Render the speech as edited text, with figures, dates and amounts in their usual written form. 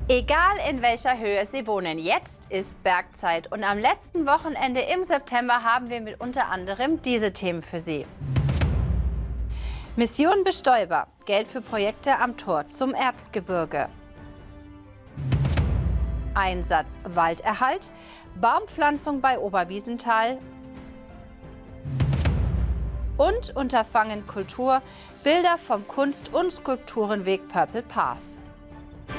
Egal in welcher Höhe Sie wohnen, jetzt ist Bergzeit und am letzten Wochenende im September haben wir mit unter anderem diese Themen für Sie. Mission Bestäuber, Geld für Projekte am Tor zum Erzgebirge. Einsatz Walderhalt, Baumpflanzung bei Oberwiesenthal und Unterfangen Kultur, Bilder vom Kunst- und Skulpturenweg Purple Path.